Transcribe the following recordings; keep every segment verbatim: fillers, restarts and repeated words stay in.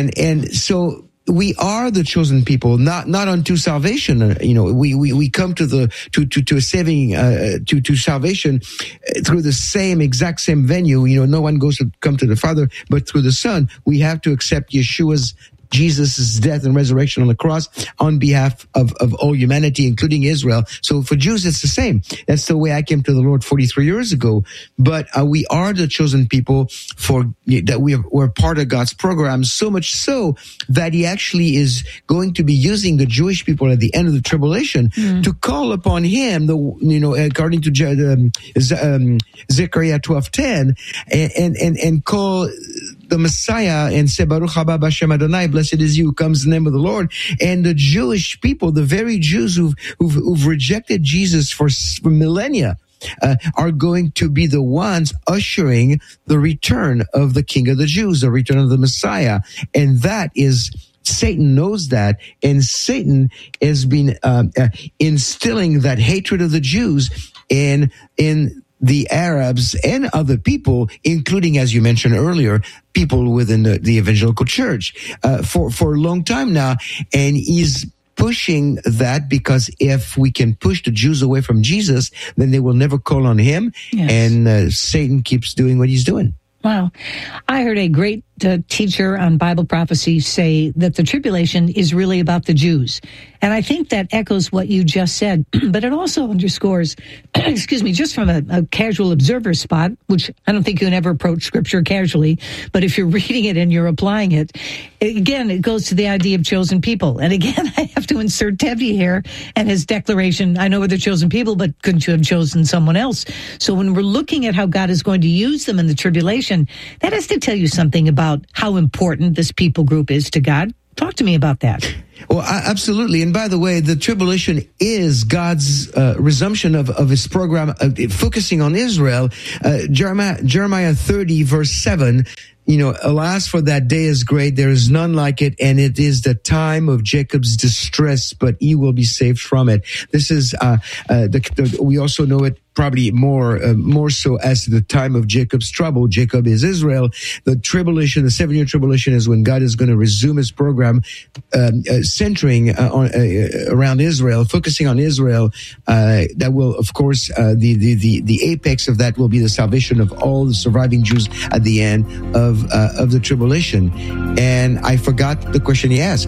And, and so we are the chosen people, not, not unto salvation. Uh, you know, we, we, we come to the, to, to, to a saving, uh, to, to salvation through the same, exact same venue. You know, no one goes to come to the Father, but through the Son. We have to accept Yeshua's Jesus' death and resurrection on the cross on behalf of, of all humanity, including Israel. So for Jews, it's the same. That's the way I came to the Lord forty-three years ago. But uh, we are the chosen people for that we are, we're part of God's program, so much so that he actually is going to be using the Jewish people at the end of the tribulation mm. to call upon him, the, you know, according to um, um, Zechariah twelve ten, and, and, and, and call the Messiah and say, Baruch haba b'Shem Adonai, blessed is you who comes in the name of the Lord. And the Jewish people, the very Jews who've, who've, who've rejected Jesus for, for millennia, uh, are going to be the ones ushering the return of the King of the Jews, the return of the Messiah. And that is, Satan knows that, and Satan has been uh, uh, instilling that hatred of the Jews in, in, the Arabs and other people, including, as you mentioned earlier, people within the, the evangelical church, uh, for, for a long time now. And he's pushing that because if we can push the Jews away from Jesus, then they will never call on him. Yes. And uh, Satan keeps doing what he's doing. Wow. I heard a great uh, teacher on Bible prophecy say that the tribulation is really about the Jews. And I think that echoes what you just said, but it also underscores, excuse me, just from a, a casual observer spot, which I don't think you can ever approach Scripture casually, but if you're reading it and you're applying it, again, it goes to the idea of chosen people. And again, I have to insert Tevye here and his declaration, I know we're the chosen people, but couldn't you have chosen someone else? So when we're looking at how God is going to use them in the tribulation, that has to tell you something about how important this people group is to God. Talk to me about that. Well, absolutely. And by the way, the tribulation is God's uh, resumption of, of his program, uh, focusing on Israel. Uh, Jeremiah, Jeremiah thirty, verse seven, you know, alas, for that day is great. There is none like it. And it is the time of Jacob's distress, but he will be saved from it. This is, uh, uh, the, the, we also know it probably more, uh, more so as the time of Jacob's trouble. Jacob is Israel. The tribulation, the seven year tribulation is when God is going to resume his program, um, uh, centering uh, on, uh, around Israel, focusing on Israel. Uh, that will, of course, uh, the, the, the, the apex of that will be the salvation of all the surviving Jews at the end of, uh, of the tribulation. And I forgot the question he asked.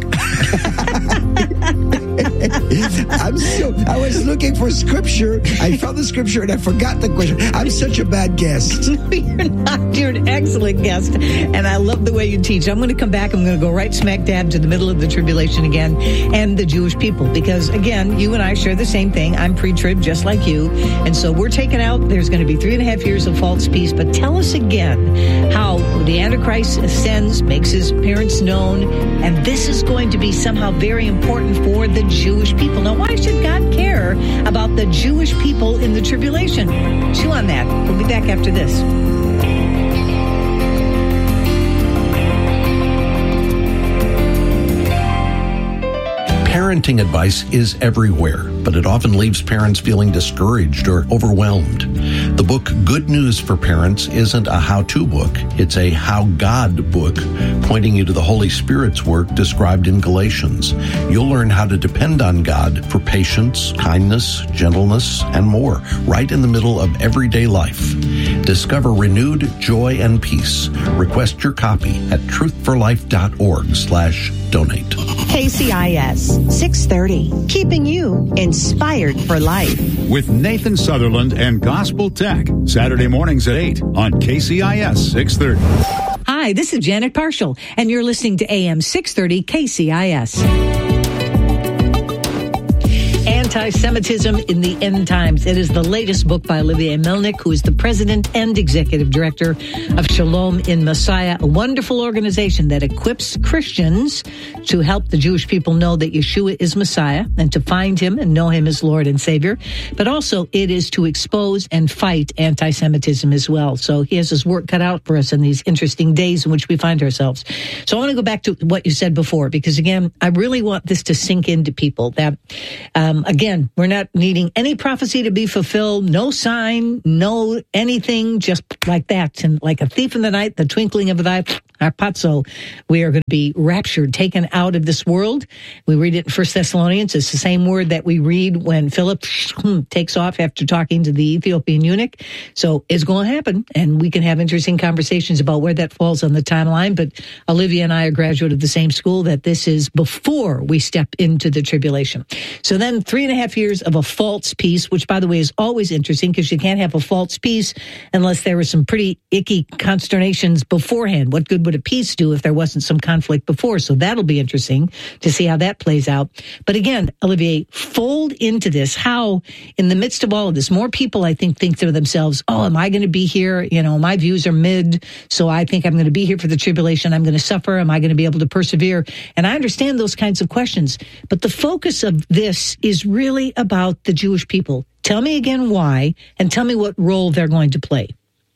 I'm so, I was looking for scripture. I found the scripture and I forgot the question. I'm such a bad guest. No, you're not. You're an excellent guest. And I love the way you teach. I'm going to come back. I'm going to go right smack dab to the middle of the tribulation again and the Jewish people. Because again, you and I share the same thing. I'm pre-trib just like you. And so we're taken out. There's going to be three and a half years of false peace. But tell us again how the Antichrist ascends, makes his appearance known. And this is going to be somehow very important for the Jewish people. Now, why should God care about the Jewish people in the tribulation? Chew on that. We'll be back after this. Parenting advice is everywhere, but it often leaves parents feeling discouraged or overwhelmed. The book Good News for Parents isn't a how-to book. It's a how God book, pointing you to the Holy Spirit's work described in Galatians. You'll learn how to depend on God for patience, kindness, gentleness, and more, right in the middle of everyday life. Discover renewed joy and peace. Request your copy at truthforlife.org slash donate. K C I S six thirty, keeping you inspired for life. With Nathan Sutherland and Gospel Tech, Saturday mornings at eight on K C I S six thirty. Hi, this is Janet Parshall, and you're listening to A M six thirty K C I S. Anti-Semitism in the End Times. It is the latest book by Olivier Melnick, who is the president and executive director of Shalom in Messiah, a wonderful organization that equips Christians to help the Jewish people know that Yeshua is Messiah and to find him and know him as Lord and Savior. But also it is to expose and fight anti-Semitism as well. So he has his work cut out for us in these interesting days in which we find ourselves. So I want to go back to what you said before, because again, I really want this to sink into people that, um, again, Again, we're not needing any prophecy to be fulfilled, no sign, no anything, just like that. And like a thief in the night, the twinkling of an eye, harpazo, we are going to be raptured, taken out of this world. We read it in First Thessalonians. It's the same word that we read when Philip takes off after talking to the Ethiopian eunuch. So it's going to happen, and we can have interesting conversations about where that falls on the timeline. But Olivia and I are graduate of the same school, that this is before we step into the tribulation. So then three and a half years of a false peace, which, by the way, is always interesting because you can't have a false peace unless there were some pretty icky consternations beforehand. What good would a peace do if there wasn't some conflict before? So that'll be interesting to see how that plays out. But again, Olivier, fold into this how in the midst of all of this, more people, I think, think to themselves, oh, am I going to be here? You know, my views are mid, so I think I'm going to be here for the tribulation. I'm going to suffer. Am I going to be able to persevere? And I understand those kinds of questions. But the focus of this is really about the Jewish people. Tell me again why, and tell me what role they're going to play.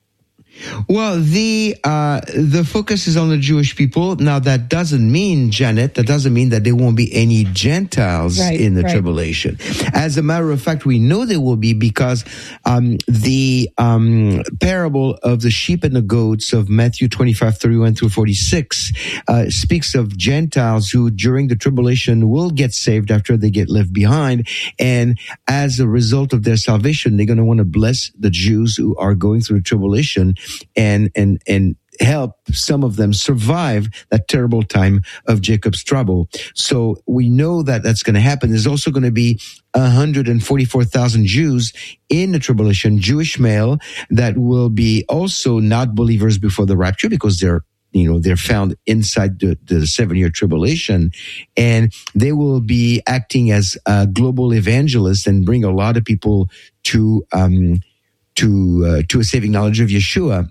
Well, the uh, the focus is on the Jewish people. Now, that doesn't mean, Janet, that doesn't mean that there won't be any Gentiles right, in the right. tribulation. As a matter of fact, we know there will be, because um, the um, parable of the sheep and the goats of Matthew twenty-five, thirty-one through forty-six uh, speaks of Gentiles who, during the tribulation, will get saved after they get left behind. And as a result of their salvation, they're going to want to bless the Jews who are going through the tribulation, and and and help some of them survive that terrible time of Jacob's trouble. So we know that that's going to happen. There's also going to be one hundred forty-four thousand Jews in the tribulation, Jewish male, that will be also not believers before the rapture, because they're you know, they're found inside the, the seven-year tribulation, and they will be acting as uh, global evangelists and bring a lot of people to um to uh, to a saving knowledge of Yeshua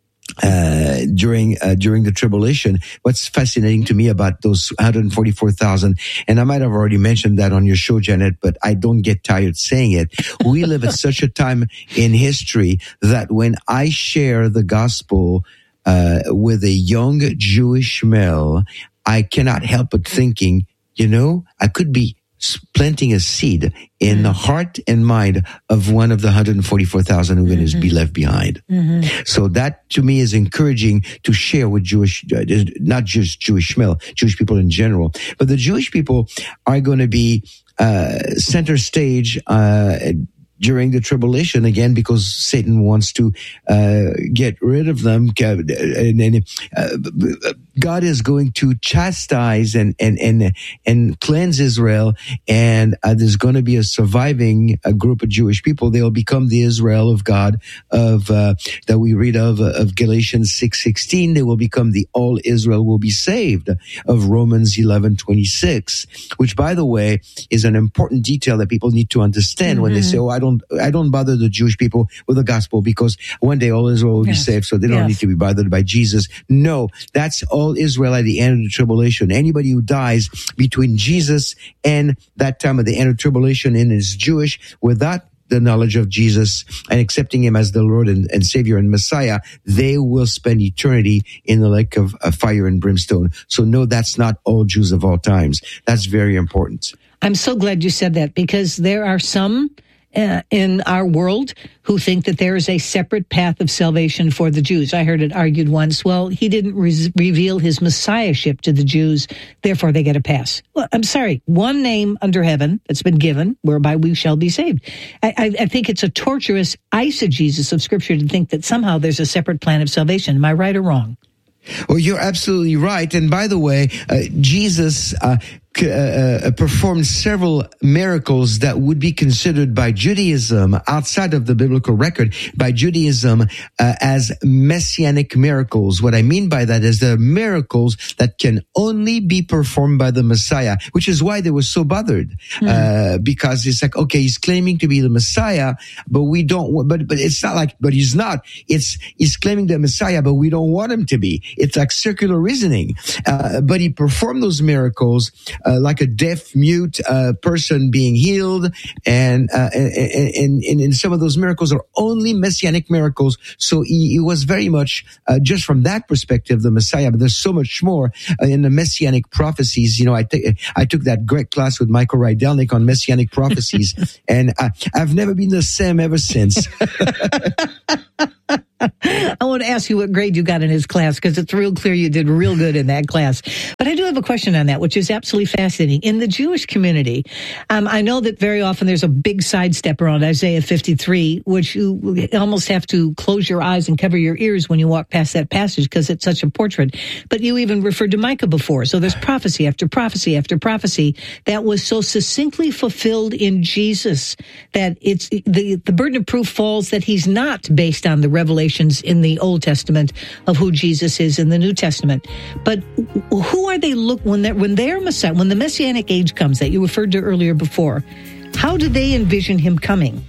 uh, during uh, during the tribulation. What's fascinating to me about those one hundred forty-four thousand, and I might have already mentioned that on your show, Janet, but I don't get tired saying it. We live at such a time in history that when I share the gospel uh, with a young Jewish male, I cannot help but thinking, you know, I could be planting a seed in the heart and mind of one of the one hundred forty-four thousand who are going to be left behind. Mm-hmm. So that, to me, is encouraging to share with Jewish, not just Jewish male, Jewish people in general, but the Jewish people are going to be uh, center stage uh during the tribulation, again, because Satan wants to uh, get rid of them. And, and uh, God is going to chastise and and and and cleanse Israel, and uh, there's going to be a surviving a group of Jewish people. They'll become the Israel of God of uh, that we read of uh, of Galatians six sixteen. They will become the all Israel will be saved of Romans eleven twenty-six, which, by the way, is an important detail that people need to understand mm-hmm. when they say, "Oh, I don't." I don't bother the Jewish people with the gospel because one day all Israel will yes. be saved, so they don't yes. need to be bothered by Jesus. No, that's all Israel at the end of the tribulation. Anybody who dies between Jesus and that time of the end of tribulation and is Jewish without the knowledge of Jesus and accepting him as the Lord and, and Savior and Messiah, they will spend eternity in the lake of, of fire and brimstone. So no, that's not all Jews of all times. That's very important. I'm so glad you said that, because there are some Uh, in our world who think that there is a separate path of salvation for the Jews. I heard it argued once, well, he didn't re- reveal his messiahship to the Jews, therefore they get a pass. Well, I'm sorry, one name under heaven that's been given whereby we shall be saved. I, I, I think it's a torturous eisegesis of Scripture to think that somehow there's a separate plan of salvation. Am I right or wrong? Well, you're absolutely right. And by the way, uh, Jesus uh, Uh, uh, performed several miracles that would be considered by Judaism, outside of the biblical record, by Judaism uh, as messianic miracles. What I mean by that is they're miracles that can only be performed by the Messiah, which is why they were so bothered. Mm. Uh, because it's like, okay, he's claiming to be the Messiah, but we don't, but, but it's not like, but he's not. It's, he's claiming the Messiah, but we don't want him to be. It's like circular reasoning. Uh, but he performed those miracles uh, like a deaf, mute uh, person being healed, and, uh, and, and, and, and some of those miracles are only messianic miracles. So he, he was very much, uh, just from that perspective, the Messiah. But there's so much more uh, in the messianic prophecies. You know, I, t- I took that great class with Michael Rydelnik on messianic prophecies, and I, I've never been the same ever since. I want to ask you what grade you got in his class, because it's real clear you did real good in that class. But I do have a question on that, which is absolutely fascinating. In the Jewish community, um, I know that very often there's a big sidestep around Isaiah fifty-three, which you almost have to close your eyes and cover your ears when you walk past that passage, because it's such a portrait. But you even referred to Micah before. So there's prophecy after prophecy after prophecy that was so succinctly fulfilled in Jesus that it's the, the burden of proof falls that he's not based on the revelations in the Old Testament of who Jesus is in the New Testament. But who are they look when they're, when they're Messiah, when the Messianic age comes that you referred to earlier before, how do they envision him coming?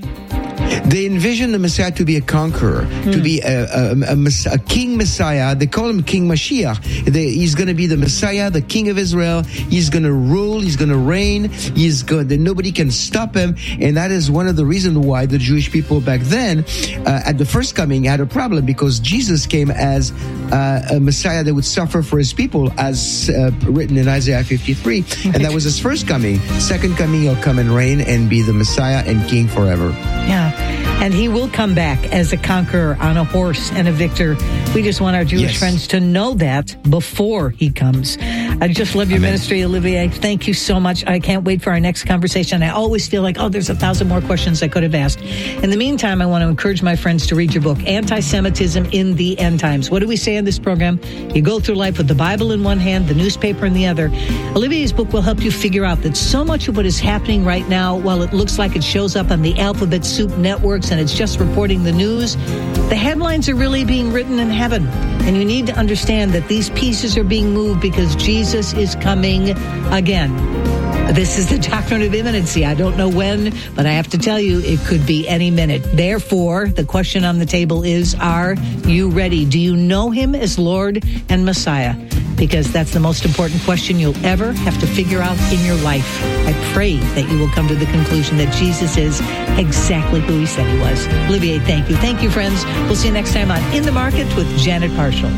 They envision the Messiah to be a conqueror, mm. to be a, a, a, a king Messiah. They call him King Mashiach. They, he's going to be the Messiah, the King of Israel. He's going to rule. He's going to reign. He's going. Nobody can stop him. And that is one of the reasons why the Jewish people back then, uh, at the first coming, had a problem, because Jesus came as uh, a Messiah that would suffer for his people, as uh, written in Isaiah fifty-three. And that was his first coming. Second coming, he'll come and reign and be the Messiah and King forever. Yeah. And he will come back as a conqueror on a horse and a victor. We just want our Jewish yes. friends to know that before he comes. I just love your Amen. Ministry, Olivier. Thank you so much. I can't wait for our next conversation. I always feel like, oh, there's a thousand more questions I could have asked. In the meantime, I want to encourage my friends to read your book, Anti-Semitism in the End Times. What do we say in this program? You go through life with the Bible in one hand, the newspaper in the other. Olivier's book will help you figure out that so much of what is happening right now, while it looks like it shows up on the alphabet soup networks and it's just reporting the news, the headlines are really being written in heaven. And you need to understand that these pieces are being moved because Jesus is coming again. This is the doctrine of imminency. I don't know when, but I have to tell you, it could be any minute. Therefore, the question on the table is, are you ready? Do you know him as Lord and Messiah? Because that's the most important question you'll ever have to figure out in your life. I pray that you will come to the conclusion that Jesus is exactly who he said he was. Olivier, thank you. Thank you, friends. We'll see you next time on In the Market with Janet Parshall.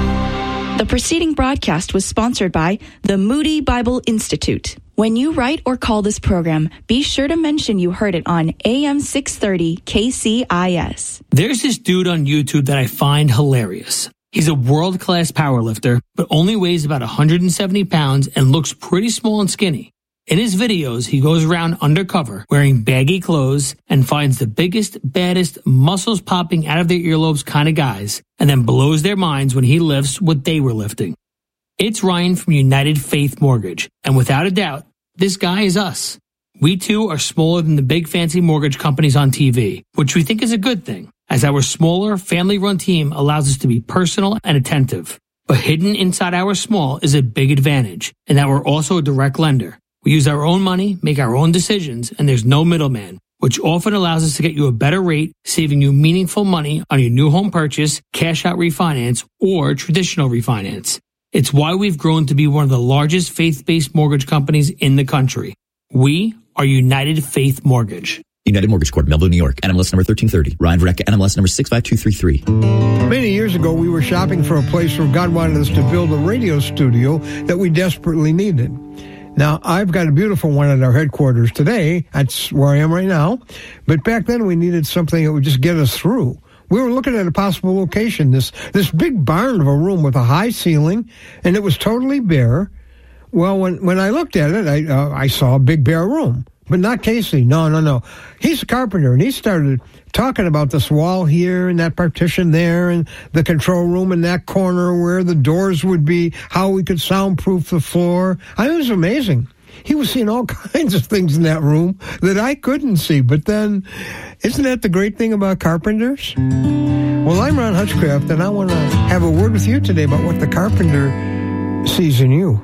The preceding broadcast was sponsored by the Moody Bible Institute. When you write or call this program, be sure to mention you heard it on A M six thirty K C I S. There's this dude on YouTube that I find hilarious. He's a world-class powerlifter, but only weighs about one hundred seventy pounds and looks pretty small and skinny. In his videos, he goes around undercover, wearing baggy clothes, and finds the biggest, baddest, muscles popping out of their earlobes kind of guys, and then blows their minds when he lifts what they were lifting. It's Ryan from United Faith Mortgage, and without a doubt, this guy is us. We too are smaller than the big fancy mortgage companies on T V, which we think is a good thing, as our smaller, family-run team allows us to be personal and attentive. But hidden inside our small is a big advantage, in that we're also a direct lender. We use our own money, make our own decisions, and there's no middleman, which often allows us to get you a better rate, saving you meaningful money on your new home purchase, cash-out refinance, or traditional refinance. It's why we've grown to be one of the largest faith-based mortgage companies in the country. We are United Faith Mortgage. United Mortgage Corp, Melville, New York. N M L S number thirteen thirty. Ryan Verrecka, N M L S number six five two three three. Many years ago, we were shopping for a place where God wanted us to build a radio studio that we desperately needed. Now, I've got a beautiful one at our headquarters today. That's where I am right now. But back then, we needed something that would just get us through. We were looking at a possible location, this this big barn of a room with a high ceiling, and it was totally bare. Well, when, when I looked at it, I, uh, I saw a big bare room. But not Casey. No, no, no. He's a carpenter, and he started talking about this wall here and that partition there and the control room in that corner where the doors would be, how we could soundproof the floor. I mean, it was amazing. He was seeing all kinds of things in that room that I couldn't see. But then, isn't that the great thing about carpenters? Well, I'm Ron Hutchcraft, and I want to have a word with you today about what the carpenter sees in you.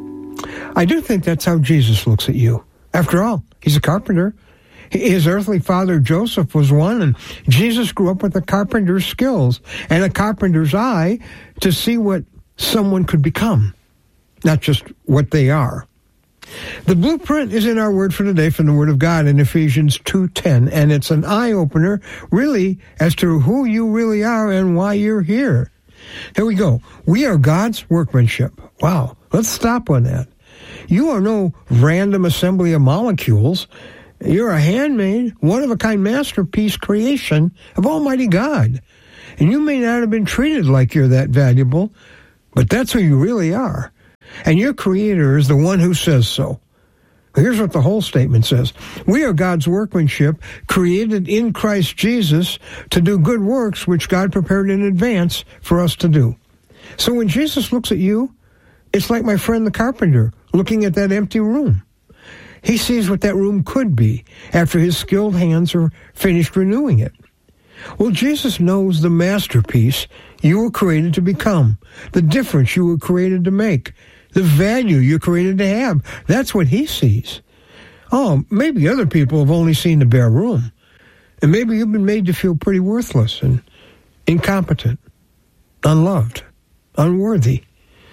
I do think that's how Jesus looks at you. After all, he's a carpenter. His earthly father, Joseph, was one, and Jesus grew up with a carpenter's skills and a carpenter's eye to see what someone could become, not just what they are. The blueprint is in our word for today from the Word of God in Ephesians two ten, and it's an eye-opener, really, as to who you really are and why you're here. Here we go. We are God's workmanship. Wow. Let's stop on that. You are no random assembly of molecules. You're a handmade, one-of-a-kind masterpiece creation of Almighty God. And you may not have been treated like you're that valuable, but that's who you really are. And your Creator is the one who says so. Here's what the whole statement says. We are God's workmanship, created in Christ Jesus to do good works which God prepared in advance for us to do. So when Jesus looks at you, it's like my friend the carpenter looking at that empty room. He sees what that room could be after his skilled hands are finished renewing it. Well, Jesus knows the masterpiece you were created to become, the difference you were created to make, the value you're created to have. That's what he sees. Oh, maybe other people have only seen the bare room. And maybe you've been made to feel pretty worthless and incompetent, unloved, unworthy.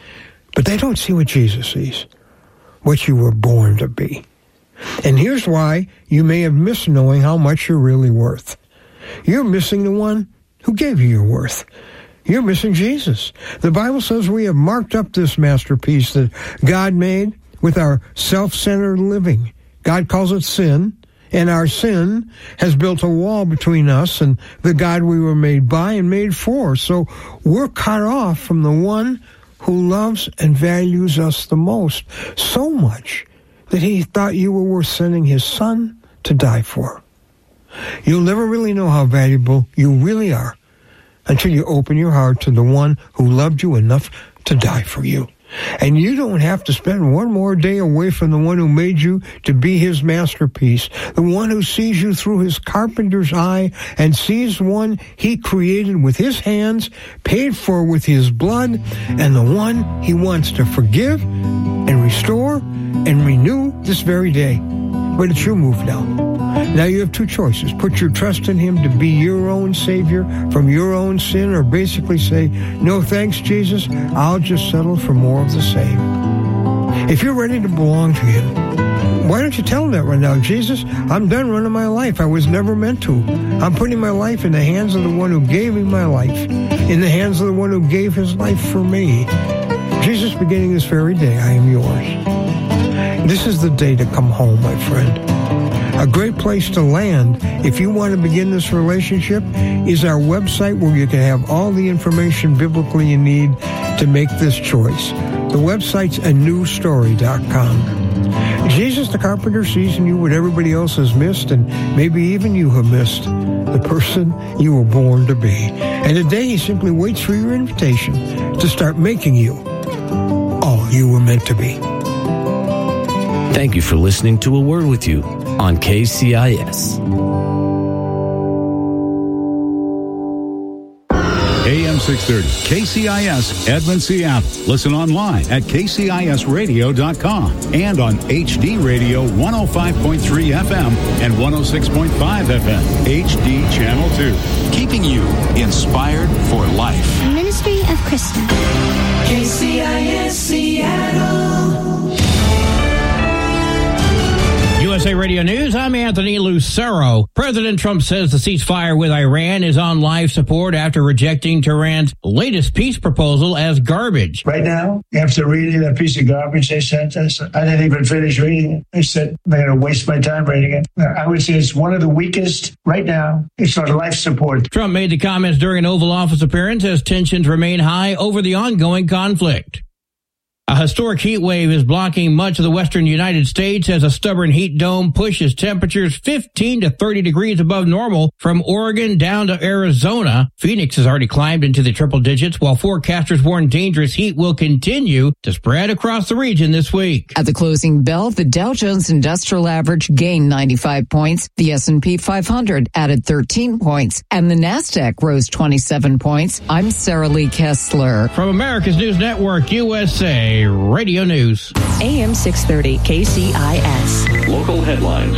But they don't see what Jesus sees, what you were born to be. And here's why you may have missed knowing how much you're really worth. You're missing the one who gave you your worth. You're missing Jesus. The Bible says we have marked up this masterpiece that God made with our self-centered living. God calls it sin, and our sin has built a wall between us and the God we were made by and made for. So we're cut off from the one who loves and values us the most, so much that he thought you were worth sending his son to die for. You'll never really know how valuable you really are until you open your heart to the one who loved you enough to die for you. And you don't have to spend one more day away from the one who made you to be his masterpiece, the one who sees you through his carpenter's eye and sees one he created with his hands, paid for with his blood, and the one he wants to forgive and restore and renew this very day. But it's your move now. Now you have two choices. Put your trust in him to be your own Savior from your own sin, or basically say, no thanks, Jesus, I'll just settle for more of the same. If you're ready to belong to him, why don't you tell him that right now? Jesus, I'm done running my life. I was never meant to. I'm putting my life in the hands of the one who gave me my life, in the hands of the one who gave his life for me. Jesus, beginning this very day, I am yours. This is the day to come home, my friend. A great place to land, if you want to begin this relationship, is our website where you can have all the information biblically you need to make this choice. The website's a new story dot com. Jesus the carpenter sees in you what everybody else has missed, and maybe even you have missed, the person you were born to be. And today he simply waits for your invitation to start making you all you were meant to be. Thank you for listening to A Word With You on K C I S. A M six thirty, K C I S, Edmond, Seattle. Listen online at K C I S radio dot com and on H D Radio one oh five point three F M and one oh six point five F M, H D Channel two. Keeping you inspired for life. Ministry of Christian. K C I S Seattle. U S A Radio News, I'm Anthony Lucero. President Trump says the ceasefire with Iran is on life support after rejecting Tehran's latest peace proposal as garbage. Right now, after reading that piece of garbage they sent us, I didn't even finish reading it. I said, I'm going to waste my time reading it. I would say it's one of the weakest right now. It's on life support. Trump made the comments during an Oval Office appearance as tensions remain high over the ongoing conflict. A historic heat wave is blocking much of the western United States as a stubborn heat dome pushes temperatures fifteen to thirty degrees above normal from Oregon down to Arizona. Phoenix has already climbed into the triple digits, while forecasters warn dangerous heat will continue to spread across the region this week. At the closing bell, the Dow Jones Industrial Average gained ninety-five points, the S and P five hundred added thirteen points, and the NASDAQ rose twenty-seven points. I'm Sarah Lee Kessler. From America's News Network, U S A Radio News. A M six thirty, K C I S. Local headlines.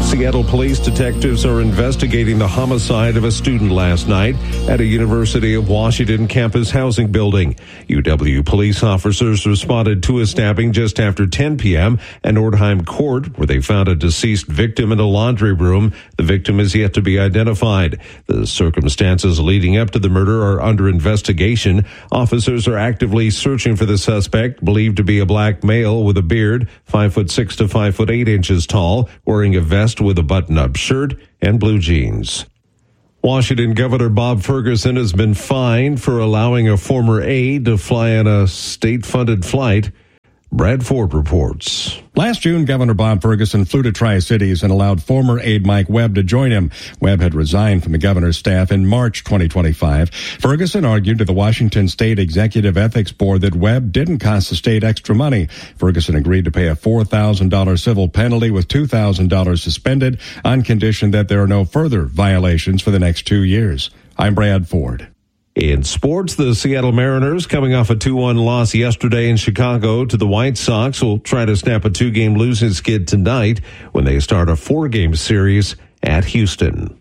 Seattle police detectives are investigating the homicide of a student last night at a University of Washington campus housing building. U W police officers responded to a stabbing just after ten p.m. at Nordheim Court, where they found a deceased victim in a laundry room. The victim is yet to be identified. The circumstances leading up to the murder are under investigation. Officers are actively searching for the suspect, believed to be a black male with a beard, five foot six to five foot eight inches tall, wearing a vest with a button-up shirt and blue jeans. Washington Governor Bob Ferguson has been fined for allowing a former aide to fly on a state-funded flight. Brad Ford reports. Last June, Governor Bob Ferguson flew to Tri-Cities and allowed former aide Mike Webb to join him. Webb had resigned from the governor's staff in March twenty twenty-five. Ferguson argued to the Washington State Executive Ethics Board that Webb didn't cost the state extra money. Ferguson agreed to pay a four thousand dollars civil penalty with two thousand dollars suspended on condition that there are no further violations for the next two years. I'm Brad Ford. In sports, the Seattle Mariners, coming off a two one loss yesterday in Chicago to the White Sox, will try to snap a two-game losing skid tonight when they start a four-game series at Houston.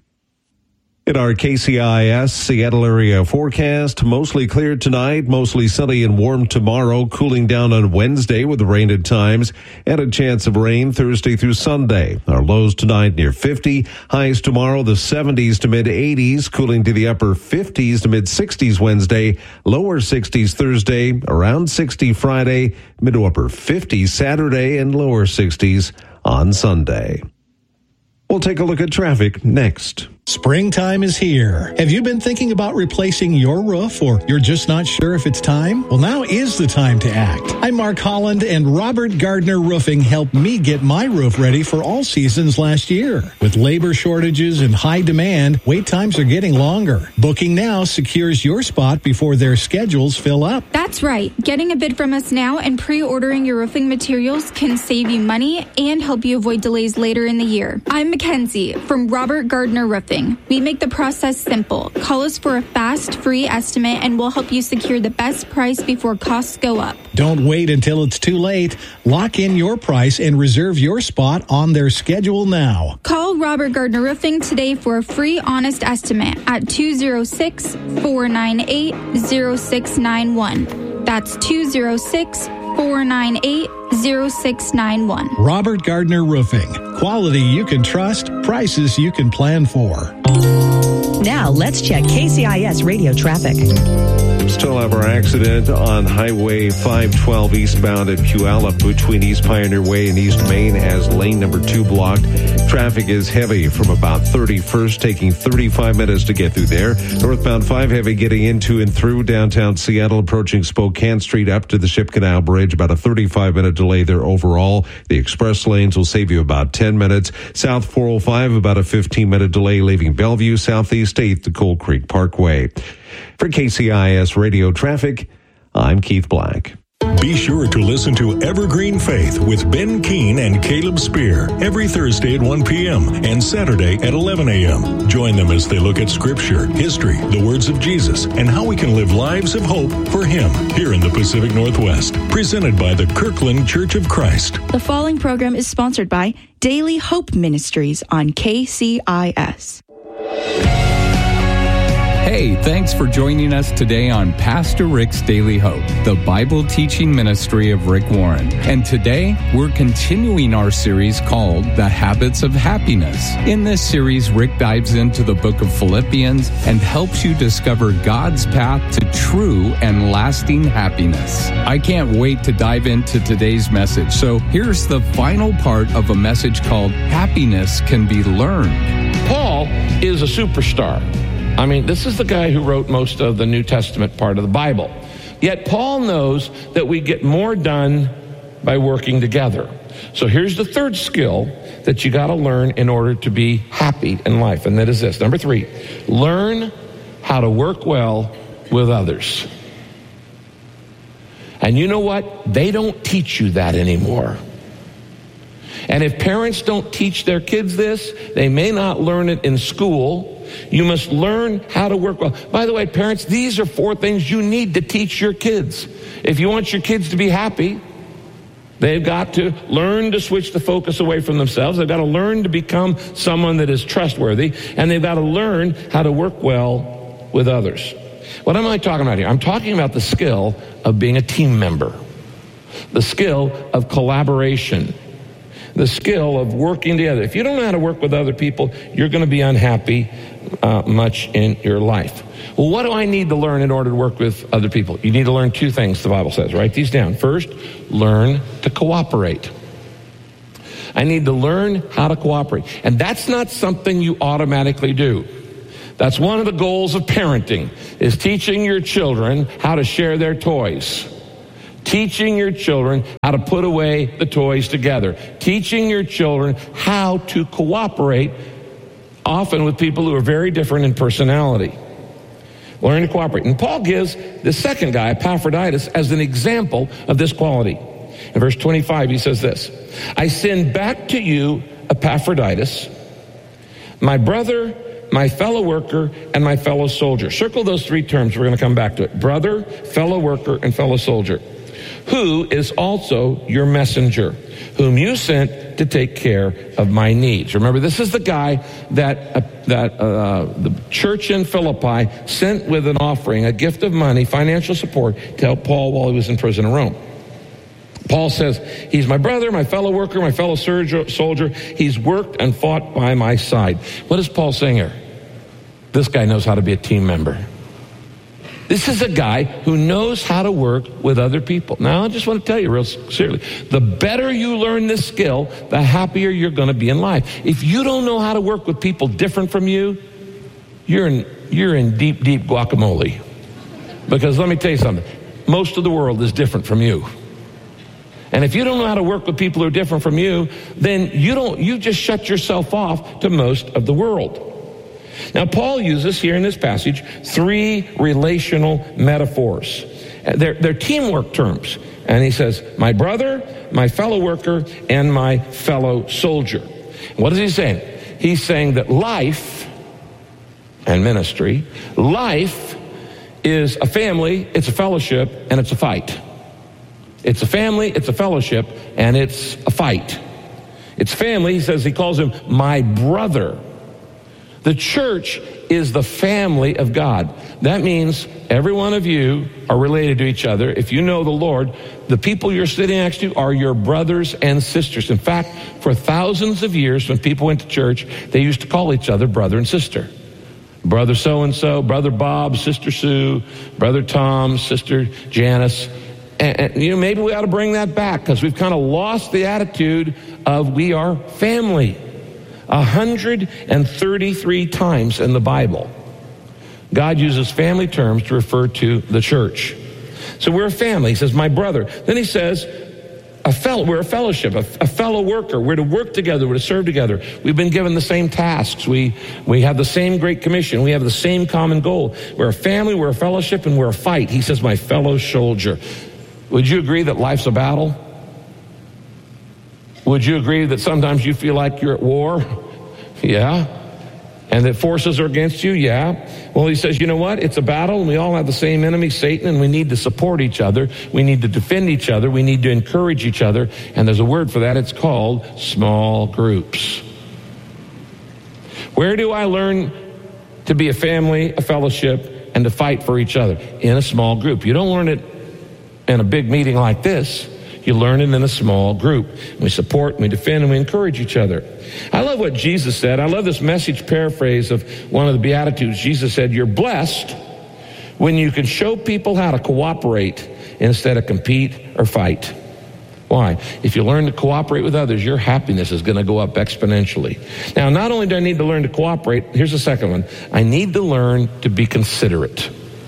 In our K C I S Seattle area forecast, mostly clear tonight, mostly sunny and warm tomorrow, cooling down on Wednesday with rain at times, and a chance of rain Thursday through Sunday. Our lows tonight near fifty, highs tomorrow the seventies to mid-eighties, cooling to the upper fifties to mid-sixties Wednesday, lower sixties Thursday, around sixty Friday, mid to upper fifties Saturday, and lower sixties on Sunday. We'll take a look at traffic next. Springtime is here. Have you been thinking about replacing your roof, or you're just not sure if it's time? Well, now is the time to act. I'm Mark Holland, and Robert Gardner Roofing helped me get my roof ready for all seasons last year. With labor shortages and high demand, wait times are getting longer. Booking now secures your spot before their schedules fill up. That's right. Getting a bid from us now and pre-ordering your roofing materials can save you money and help you avoid delays later in the year. I'm Mackenzie from Robert Gardner Roofing. We make the process simple. Call us for a fast, free estimate, and we'll help you secure the best price before costs go up. Don't wait until it's too late. Lock in your price and reserve your spot on their schedule now. Call Robert Gardner Roofing today for a free, honest estimate at two oh six, four nine eight, oh six nine one. That's two oh six, four nine eight, oh six nine one. Robert Gardner Roofing. Quality you can trust, prices you can plan for. Now let's check K C I S radio traffic. Still have our accident on Highway five twelve eastbound at Puyallup between East Pioneer Way and East Main has lane number two blocked. Traffic is heavy from about thirty-first, taking thirty-five minutes to get through there. Northbound five heavy getting into and through downtown Seattle, approaching Spokane Street up to the Ship Canal Bridge. About a thirty-five minute delay there overall. The express lanes will save you about ten minutes. South four oh five, about a fifteen minute delay leaving Bellevue. Southeast eighth to Cold Creek Parkway. For K C I S Radio Traffic, I'm Keith Black. Be sure to listen to Evergreen Faith with Ben Keene and Caleb Spear every Thursday at one p.m. and Saturday at eleven a.m. Join them as they look at Scripture, history, the words of Jesus, and how we can live lives of hope for Him here in the Pacific Northwest. Presented by the Kirkland Church of Christ. The following program is sponsored by Daily Hope Ministries on K C I S. Hey, thanks for joining us today on Pastor Rick's Daily Hope, the Bible teaching ministry of Rick Warren. And today, we're continuing our series called The Habits of Happiness. In this series, Rick dives into the book of Philippians and helps you discover God's path to true and lasting happiness. I can't wait to dive into today's message. So here's the final part of a message called Happiness Can Be Learned. Paul is a superstar. I mean, this is the guy who wrote most of the New Testament part of the Bible. Yet Paul knows that we get more done by working together. So here's the third skill that you got to learn in order to be happy in life, and that is this. Number three, learn how to work well with others. And you know what? They don't teach you that anymore. And if parents don't teach their kids this, they may not learn it in school. You must learn how to work well. By the way, parents, these are four things you need to teach your kids. If you want your kids to be happy, They've got to learn to switch the focus away from themselves. They've got to learn to become someone that is trustworthy, and they've got to learn how to work well with others. What am I talking about here? I'm talking about the skill of being a team member, the skill of collaboration, the skill of working together. If you don't know how to work with other people, you're going to be unhappy uh, much in your life. Well, what do I need to learn in order to work with other people? You need to learn two things, the Bible says. Write these down. First, learn to cooperate. I need to learn how to cooperate. And that's not something you automatically do. That's one of the goals of parenting, is teaching your children how to share their toys. Teaching your children how to put away the toys together. Teaching your children how to cooperate, often with people who are very different in personality. Learn to cooperate. And Paul gives the second guy, Epaphroditus, as an example of this quality. In verse twenty-five, he says this, I send back to you Epaphroditus, my brother, my fellow worker, and my fellow soldier. Circle those three terms. We're going to come back to it. Brother, fellow worker, and fellow soldier. Who is also your messenger, whom you sent to take care of my needs. Remember, this is the guy that uh, that uh, the church in Philippi sent with an offering, a gift of money, financial support, to help Paul while he was in prison in Rome. Paul says, he's my brother, my fellow worker, my fellow soldier. He's worked and fought by my side. What is Paul saying here? This guy knows how to be a team member. This is a guy who knows how to work with other people. Now, I just want to tell you real seriously, the better you learn this skill, the happier you're going to be in life. If you don't know how to work with people different from you, you're in, you're in deep, deep guacamole. Because let me tell you something, most of the world is different from you. And if you don't know how to work with people who are different from you, then you don't, you just shut yourself off to most of the world. Now, Paul uses here in this passage three relational metaphors. They're, they're teamwork terms. And he says, my brother, my fellow worker, and my fellow soldier. What is he saying? He's saying that life and ministry, life is a family, it's a fellowship, and it's a fight. It's a family, it's a fellowship, and it's a fight. It's family, he says, he calls him my brother. The church is the family of God. That means every one of you are related to each other. If you know the Lord, the people you're sitting next to are your brothers and sisters. In fact, for thousands of years, when people went to church, they used to call each other brother and sister. Brother so-and-so, Brother Bob, Sister Sue, Brother Tom, Sister Janice. And, and you know, maybe we ought to bring that back, because we've kind of lost the attitude of we are family. one hundred thirty-three times in the Bible, God uses family terms to refer to the church. So we're a family. He says, my brother. Then he says, a fellow, we're a fellowship, a, a fellow worker. We're to work together. We're to serve together. We've been given the same tasks. We, we have the same great commission. We have the same common goal. We're a family, we're a fellowship, and we're a fight. He says, my fellow soldier. Would you agree that life's a battle? Would you agree that sometimes you feel like you're at war? Yeah. And that forces are against you? Yeah. Well, he says, you know what? It's a battle, and we all have the same enemy, Satan, and we need to support each other. We need to defend each other. We need to encourage each other. And there's a word for that. It's called small groups. Where do I learn to be a family, a fellowship, and to fight for each other? In a small group. You don't learn it in a big meeting like this. You learn it in a small group. We support, and we defend, and we encourage each other. I love what Jesus said. I love this Message paraphrase of one of the Beatitudes. Jesus said, you're blessed when you can show people how to cooperate instead of compete or fight. Why? If you learn to cooperate with others, your happiness is going to go up exponentially. Now, not only do I need to learn to cooperate, here's the second one. I need to learn to be considerate.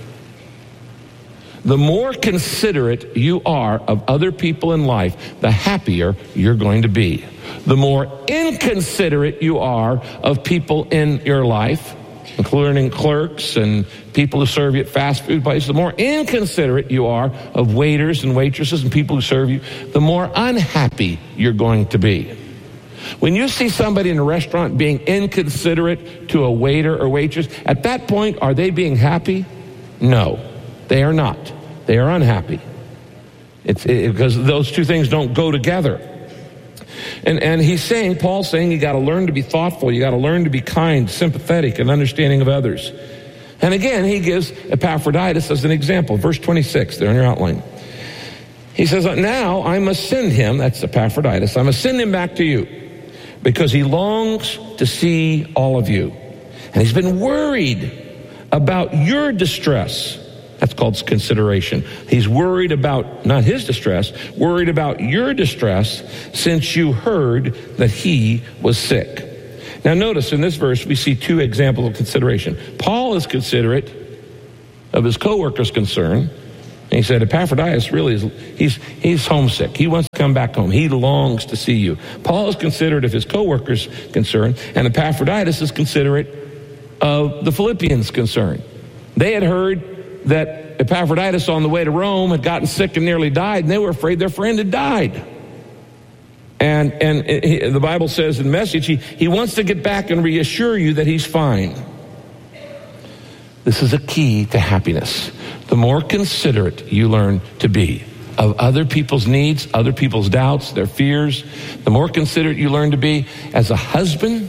The more considerate you are of other people in life, the happier you're going to be. The more inconsiderate you are of people in your life, including clerks and people who serve you at fast food places, the more inconsiderate you are of waiters and waitresses and people who serve you, the more unhappy you're going to be. When you see somebody in a restaurant being inconsiderate to a waiter or waitress, at that point, are they being happy? No, they are not. They are unhappy. It's it, because those two things don't go together. And and he's saying, Paul's saying, you got to learn to be thoughtful. You got to learn to be kind, sympathetic, and understanding of others. And again, he gives Epaphroditus as an example. Verse twenty-six, there in your outline. He says, now I must send him, that's Epaphroditus, I must send him back to you because he longs to see all of you. And he's been worried about your distress. That's called consideration. He's worried about, not his distress, worried about your distress since you heard that he was sick. Now notice in this verse, we see two examples of consideration. Paul is considerate of his co-worker's concern. And he said, Epaphroditus really is, he's, he's homesick. He wants to come back home. He longs to see you. Paul is considerate of his co-worker's concern, and Epaphroditus is considerate of the Philippians' concern. They had heard that Epaphroditus on the way to Rome had gotten sick and nearly died, and they were afraid their friend had died. And and it, the Bible says in the message, he, he wants to get back and reassure you that he's fine. This is a key to happiness. The more considerate you learn to be of other people's needs, other people's doubts, their fears, the more considerate you learn to be as a husband,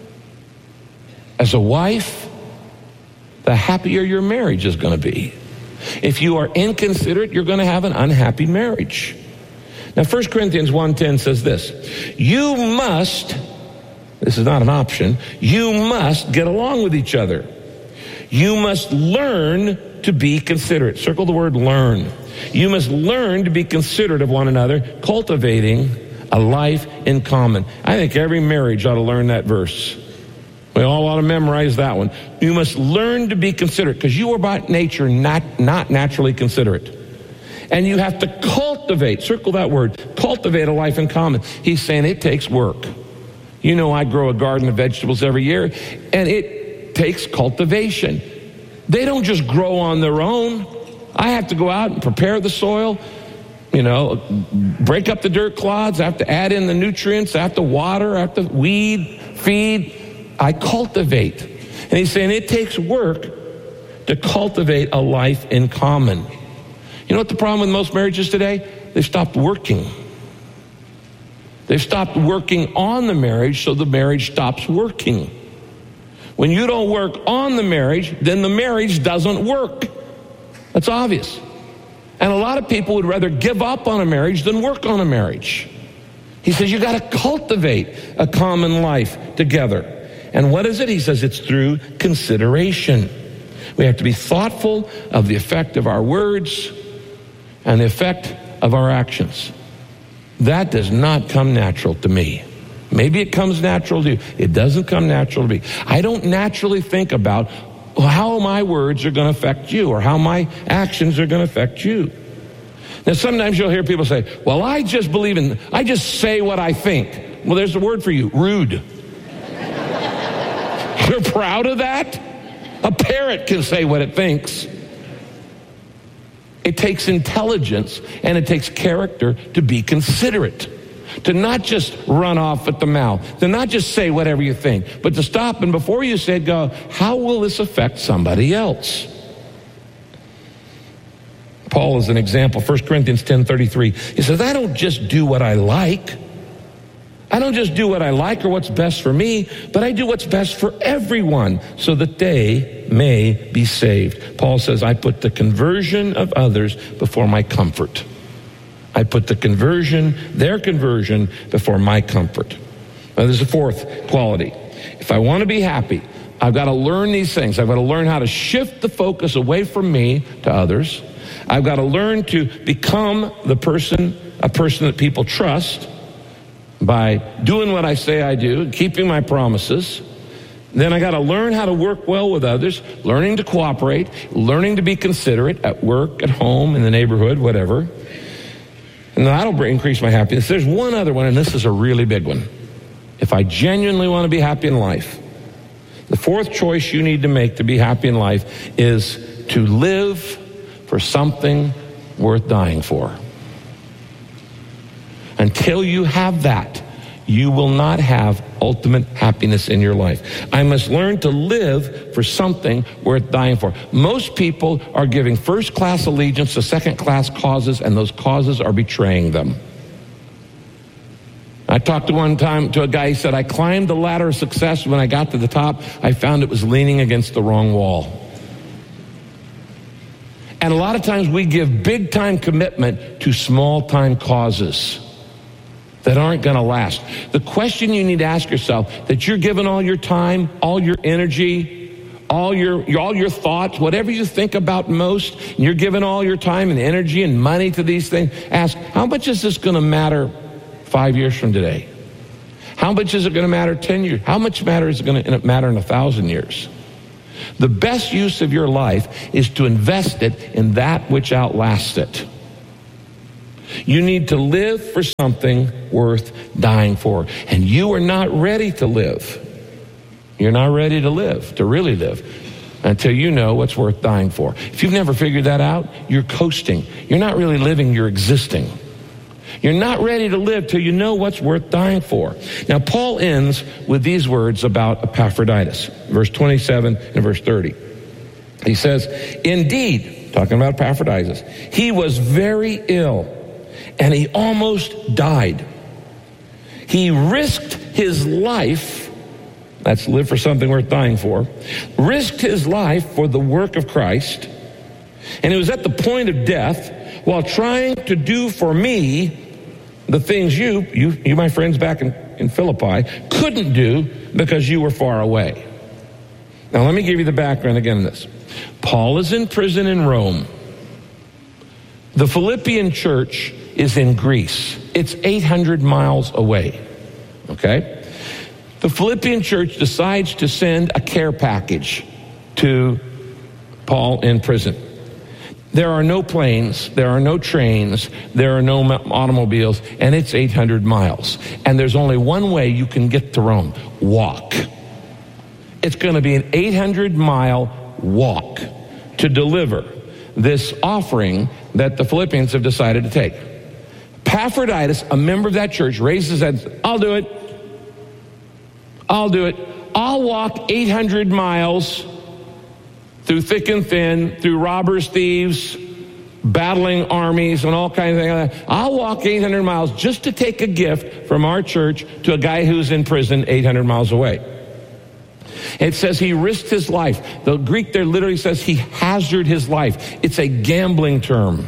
as a wife, the happier your marriage is going to be. If you are inconsiderate, you're going to have an unhappy marriage. Now, First Corinthians one ten says this, you must, this is not an option, you must get along with each other. You must learn to be considerate. Circle the word learn. You must learn to be considerate of one another, cultivating a life in common. I think every marriage ought to learn that verse. We all ought to memorize that one. You must learn to be considerate because you are by nature not, not naturally considerate. And you have to cultivate, circle that word, cultivate a life in common. He's saying it takes work. You know, I grow a garden of vegetables every year, and it takes cultivation. They don't just grow on their own. I have to go out and prepare the soil, you know, break up the dirt clods. I have to add in the nutrients. I have to water. I have to weed, feed. I cultivate. And he's saying it takes work to cultivate a life in common. You know what the problem with most marriages today? They've stopped working. They've stopped working on the marriage, so the marriage stops working. When you don't work on the marriage, then the marriage doesn't work. That's obvious. And a lot of people would rather give up on a marriage than work on a marriage. He says you got to cultivate a common life together. And what is it? He says it's through consideration. We have to be thoughtful of the effect of our words and the effect of our actions. That does not come natural to me. Maybe it comes natural to you. It doesn't come natural to me. I don't naturally think about how my words are going to affect you or how my actions are going to affect you. Now, sometimes you'll hear people say, well, I just believe in, I just say what I think. Well, there's a word for you, rude. You're proud of that? A parrot can say what it thinks. It takes intelligence and it takes character to be considerate. To not just run off at the mouth, to not just say whatever you think, but to stop and before you say it, go, how will this affect somebody else? Paul is an example, First Corinthians ten thirty-three. He says, I don't just do what I like. I don't just do what I like or what's best for me, but I do what's best for everyone so that they may be saved. Paul says, I put the conversion of others before my comfort. I put the conversion, their conversion, before my comfort. Now, there's a fourth quality. If I want to be happy, I've got to learn these things. I've got to learn how to shift the focus away from me to others. I've got to learn to become the person, a person that people trust by doing what I say I do, keeping my promises. Then I got to learn how to work well with others, learning to cooperate, learning to be considerate at work, at home, in the neighborhood, whatever. And that'll increase my happiness. There's one other one, and this is a really big one. If I genuinely want to be happy in life, the fourth choice you need to make to be happy in life is to live for something worth dying for. Until you have that, you will not have ultimate happiness in your life. I must learn to live for something worth dying for. Most people are giving first-class allegiance to second-class causes, and those causes are betraying them. I talked to one time to a guy, he said, I climbed the ladder of success. When I got to the top, I found it was leaning against the wrong wall. And a lot of times we give big-time commitment to small-time causes that aren't going to last. The question you need to ask yourself, that you're giving all your time, all your energy, all your, your all your thoughts, whatever you think about most, and you're giving all your time and energy and money to these things, ask, how much is this going to matter five years from today? How much is it going to matter ten years? How much matter is it going to matter in a thousand years? The best use of your life is to invest it in that which outlasts it. You need to live for something worth dying for. And you are not ready to live. You're not ready to live, to really live, until you know what's worth dying for. If you've never figured that out, you're coasting. You're not really living, you're existing. You're not ready to live till you know what's worth dying for. Now, Paul ends with these words about Epaphroditus, verse twenty-seven and verse thirty. He says, indeed, talking about Epaphroditus, he was very ill, and he almost died. He risked his life, that's live for something worth dying for, risked his life for the work of Christ, and he was at the point of death while trying to do for me the things you, you, you my friends back in, in Philippi, couldn't do because you were far away. Now let me give you the background again on this. Paul is in prison in Rome. The Philippian church is in Greece. It's eight hundred miles away. Okay? The Philippian church decides to send a care package to Paul in prison. There are no planes, there are no trains, there are no automobiles, and it's eight hundred miles. And there's only one way you can get to Rome: walk. It's going to be an eight hundred mile walk to deliver this offering that the Philippians have decided to take. Epaphroditus, a member of that church, raises his hand and says, I'll do it. I'll do it. I'll walk eight hundred miles through thick and thin, through robbers, thieves, battling armies, and all kinds of things like that. I'll walk eight hundred miles just to take a gift from our church to a guy who's in prison eight hundred miles away. It says he risked his life. The Greek there literally says he hazarded his life. It's a gambling term.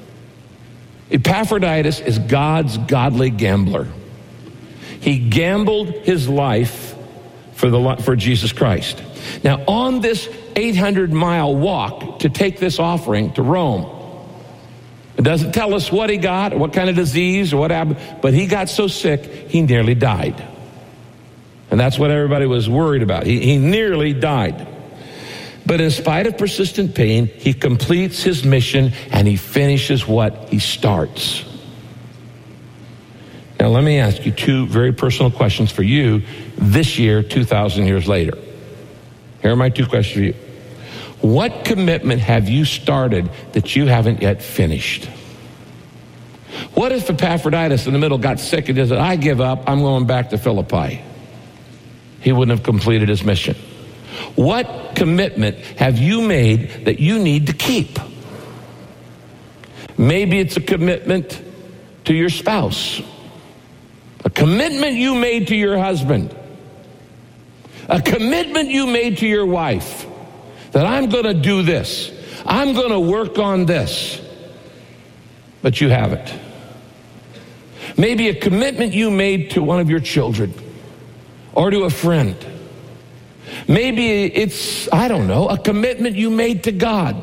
Epaphroditus is God's godly gambler. He gambled his life for the for Jesus Christ. Now, on this eight hundred mile walk to take this offering to Rome, it doesn't tell us what he got, or what kind of disease, or what happened, but he got so sick, he nearly died. And that's what everybody was worried about. He, he nearly died. But in spite of persistent pain, he completes his mission and he finishes what he starts. Now, let me ask you two very personal questions for you this year, two thousand years later. Here are my two questions for you. What commitment have you started that you haven't yet finished? What if Epaphroditus in the middle got sick and said, I give up, I'm going back to Philippi? He wouldn't have completed his mission. What commitment have you made that you need to keep? Maybe it's a commitment to your spouse. A commitment you made to your husband. A commitment you made to your wife. That I'm going to do this. I'm going to work on this. But you haven't. Maybe a commitment you made to one of your children. Or to a friend. Maybe it's, I don't know, a commitment you made to God.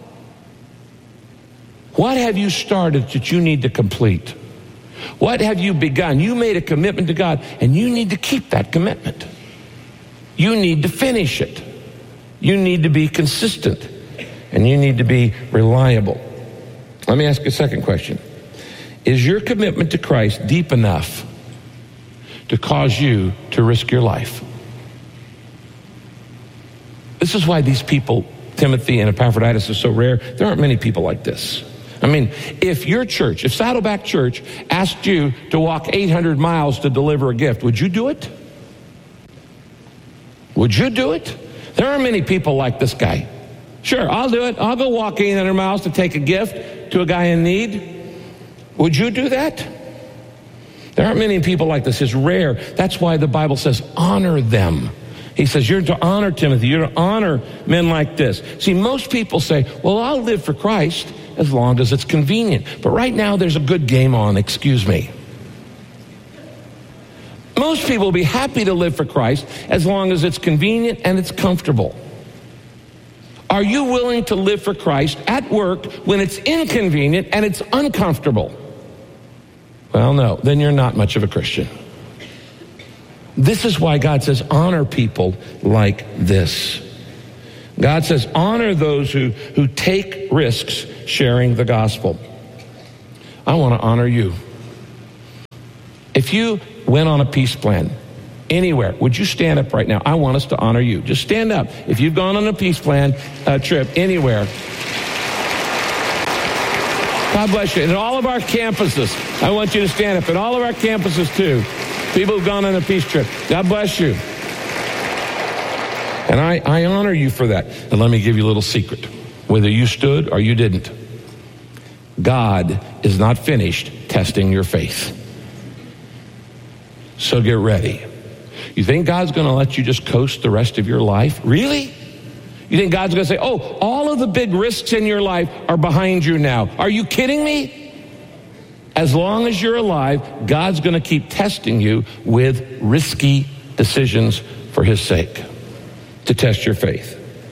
What have you started that you need to complete? What have you begun? You made a commitment to God, and you need to keep that commitment. You need to finish it. You need to be consistent, and you need to be reliable. Let me ask you a second question. Is your commitment to Christ deep enough to cause you to risk your life? This is why these people, Timothy and Epaphroditus, are so rare. There aren't many people like this. I mean, if your church, if Saddleback Church asked you to walk eight hundred miles to deliver a gift, would you do it? Would you do it? There are many people like this guy. Sure, I'll do it. I'll go walk eight hundred miles to take a gift to a guy in need. Would you do that? There aren't many people like this. It's rare. That's why the Bible says honor them. He says you're to honor Timothy. You're to honor men like this. See, most people say, well, I'll live for Christ as long as it's convenient. But right now there's a good game on, excuse me. Most people will be happy to live for Christ as long as it's convenient and it's comfortable. Are you willing to live for Christ at work when it's inconvenient and it's uncomfortable? Well, no, then you're not much of a Christian. This is why God says honor people like this. God says honor those who, who take risks sharing the gospel. I want to honor you. If you went on a peace plan anywhere, would you stand up right now? I want us to honor you. Just stand up. If you've gone on a peace plan uh, trip anywhere. God bless you. And at all of our campuses, I want you to stand up. At all of our campuses too. People who've gone on a peace trip. God bless you. And I, I honor you for that. And let me give you a little secret. Whether you stood or you didn't, God is not finished testing your faith. So get ready. You think God's going to let you just coast the rest of your life? Really? You think God's going to say, oh, all of the big risks in your life are behind you now. Are you kidding me? As long as you're alive, God's going to keep testing you with risky decisions for his sake, to test your faith.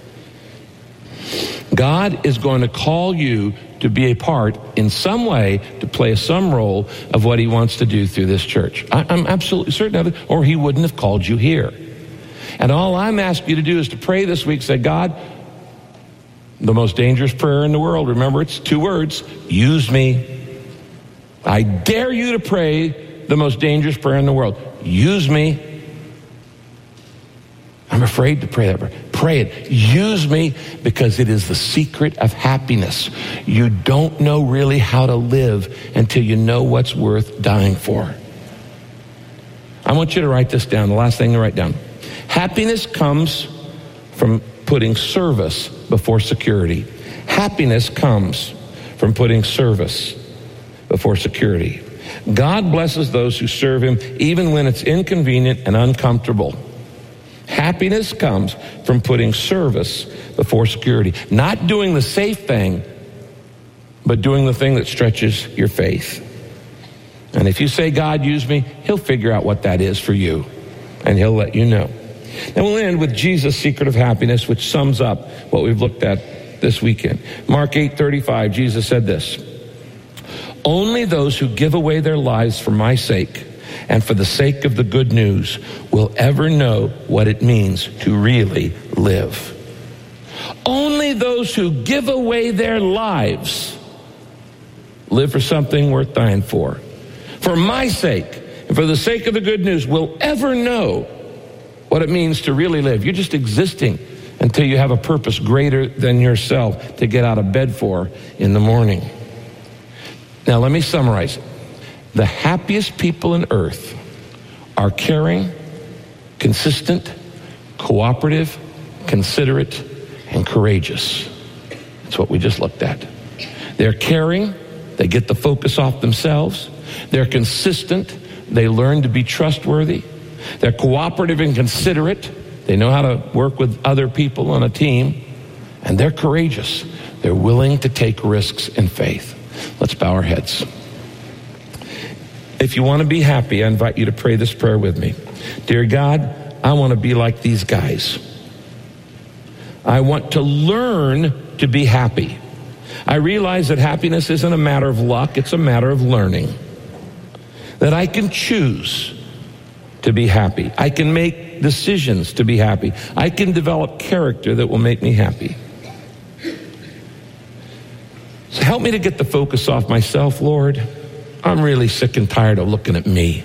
God is going to call you to be a part in some way, to play some role of what he wants to do through this church. I, I'm absolutely certain of it, or he wouldn't have called you here. And all I'm asking you to do is to pray this week, say, God, the most dangerous prayer in the world, remember it's two words, use me. I dare you to pray the most dangerous prayer in the world. Use me. I'm afraid to pray that prayer. Pray it. Use me, because it is the secret of happiness. You don't know really how to live until you know what's worth dying for. I want you to write this down, the last thing to write down. Happiness comes from putting service before security. Happiness comes from putting service before security. God blesses those who serve him even when it's inconvenient and uncomfortable. Happiness comes from putting service before security. Not doing the safe thing, but doing the thing that stretches your faith. And if you say, God, use me, he'll figure out what that is for you, and he'll let you know. And we'll end with Jesus' secret of happiness, which sums up what we've looked at this weekend. Mark eight thirty-five, Jesus said this, only those who give away their lives for my sake and for the sake of the good news will ever know what it means to really live. Only those who give away their lives live for something worth dying for. For my sake and for the sake of the good news will ever know what it means to really live. You're just existing until you have a purpose greater than yourself to get out of bed for in the morning. Now let me summarize it. The happiest people on earth are caring, consistent, cooperative, considerate, and courageous. That's what we just looked at. They're caring. They get the focus off themselves. They're consistent. They learn to be trustworthy. They're cooperative and considerate. They know how to work with other people on a team. And they're courageous. They're willing to take risks in faith. Let's bow our heads. If you want to be happy, I invite you to pray this prayer with me. Dear God, I want to be like these guys. I want to learn to be happy. I realize that happiness isn't a matter of luck, it's a matter of learning. That I can choose to be happy. I can make decisions to be happy. I can develop character that will make me happy. So help me to get the focus off myself, Lord. I'm really sick and tired of looking at me.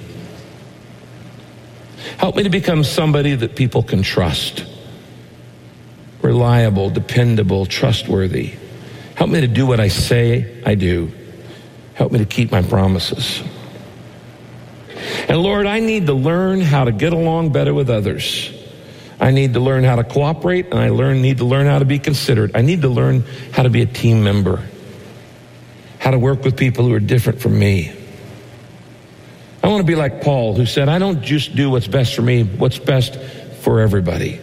Help me to become somebody that people can trust. Reliable, dependable, trustworthy. Help me to do what I say I do. Help me to keep my promises. And Lord, I need to learn how to get along better with others. I need to learn how to cooperate, and I learn need to learn how to be considerate. I need to learn how to be a team member, how to work with people who are different from me. I want to be like Paul, who said, I don't just do what's best for me, what's best for everybody.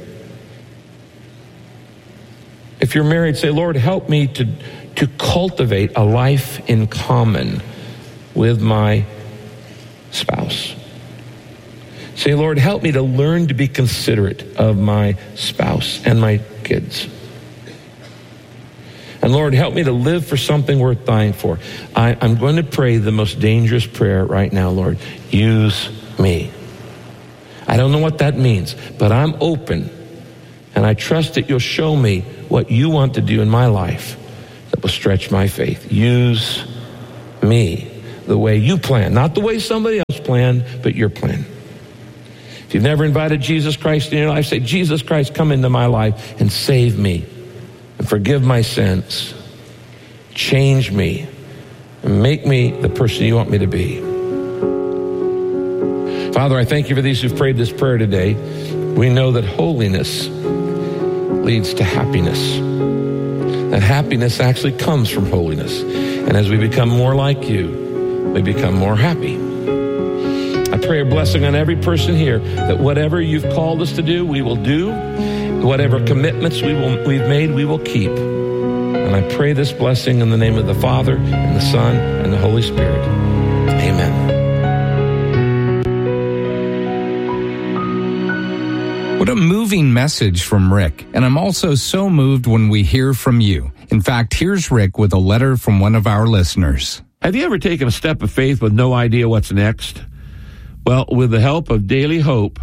If you're married, say, Lord, help me to, to cultivate a life in common with my spouse. Say, Lord, help me to learn to be considerate of my spouse and my kids. And Lord, help me to live for something worth dying for. I, I'm going to pray the most dangerous prayer right now, Lord. Use me. I don't know what that means, but I'm open. And I trust that you'll show me what you want to do in my life that will stretch my faith. Use me the way you plan, not the way somebody else planned, but your plan. If you've never invited Jesus Christ in your life, say, Jesus Christ, come into my life and save me and forgive my sins. Change me and make me the person you want me to be. Father, I thank you for these who've prayed this prayer today. We know that holiness leads to happiness. That happiness actually comes from holiness. And as we become more like you, we become more happy. I pray a blessing on every person here, that whatever you've called us to do, we will do. Whatever commitments we will, we've made, we will keep. And I pray this blessing in the name of the Father, and the Son, and the Holy Spirit. Amen. What a moving message from Rick. And I'm also so moved when we hear from you. In fact, here's Rick with a letter from one of our listeners. Have you ever taken a step of faith with no idea what's next? Well, with the help of Daily Hope,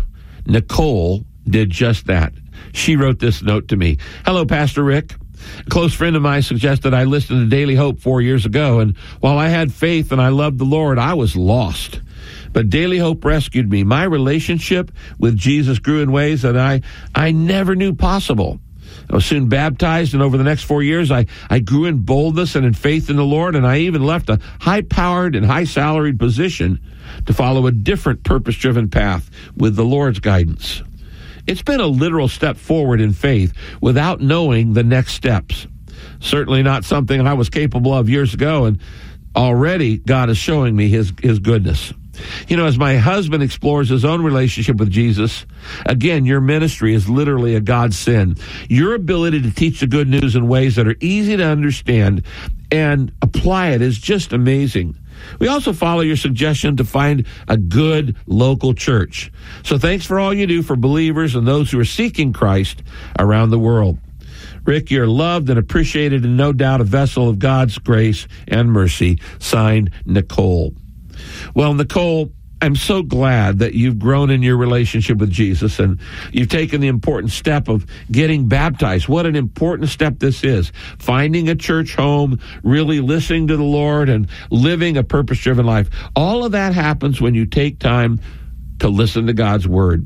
Nicole did just that. She wrote this note to me. Hello, Pastor Rick. A close friend of mine suggested I listen to Daily Hope four years ago, and while I had faith and I loved the Lord, I was lost. But Daily Hope rescued me. My relationship with Jesus grew in ways that I, I never knew possible. I was soon baptized, and over the next four years, I, I grew in boldness and in faith in the Lord, and I even left a high-powered and high-salaried position to follow a different purpose-driven path with the Lord's guidance. It's been a literal step forward in faith without knowing the next steps. Certainly not something I was capable of years ago, and already God is showing me his, his goodness. You know, as my husband explores his own relationship with Jesus, again, your ministry is literally a godsend. Your ability to teach the good news in ways that are easy to understand and apply it is just amazing. We also follow your suggestion to find a good local church. So thanks for all you do for believers and those who are seeking Christ around the world. Rick, you're loved and appreciated, and no doubt a vessel of God's grace and mercy. Signed, Nicole. Well, Nicole, I'm so glad that you've grown in your relationship with Jesus, and you've taken the important step of getting baptized. What an important step this is. Finding a church home, really listening to the Lord, and living a purpose-driven life. All of that happens when you take time to listen to God's word.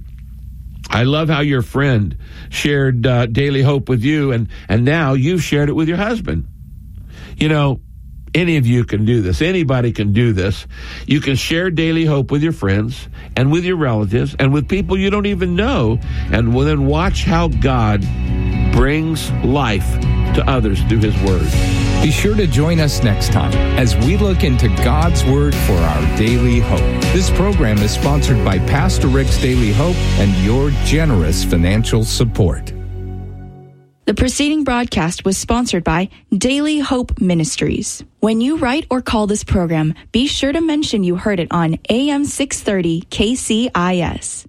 I love how your friend shared uh, Daily Hope with you, and, and now you've shared it with your husband. You know, any of you can do this. Anybody can do this. You can share Daily Hope with your friends and with your relatives and with people you don't even know, and then watch how God brings life to others through his word. Be sure to join us next time as we look into God's word for our daily hope. This program is sponsored by Pastor Rick's Daily Hope and your generous financial support. The preceding broadcast was sponsored by Daily Hope Ministries. When you write or call this program, be sure to mention you heard it on A M six thirty K C I S.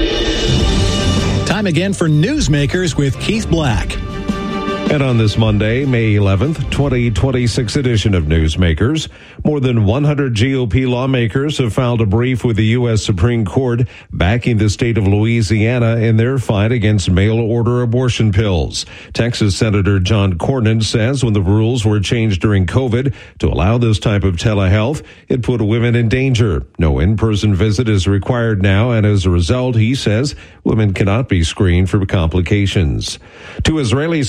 Time again for Newsmakers with Keith Black. And on this Monday, May eleventh, twenty twenty-six edition of Newsmakers, more than one hundred G O P lawmakers have filed a brief with the U S Supreme Court backing the state of Louisiana in their fight against mail-order abortion pills. Texas Senator John Cornyn says when the rules were changed during COVID to allow this type of telehealth, it put women in danger. No in-person visit is required now, and as a result, he says, women cannot be screened for complications. Two Israeli soldiers